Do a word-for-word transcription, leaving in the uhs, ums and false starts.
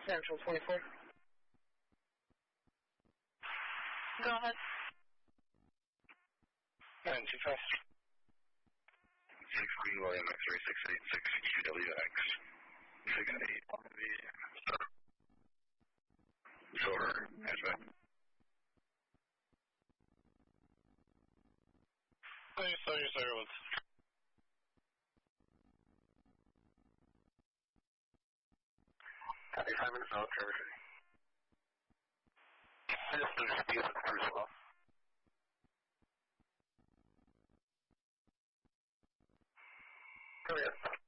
Central twenty-four. Go ahead. nine two five. six Green William X three six eight six Q W X six eight on the silver hatchback. Please, so your zero was. Copy, five minutes out, Trevor City. I just finished the piece of Bruce Well. Hurry up.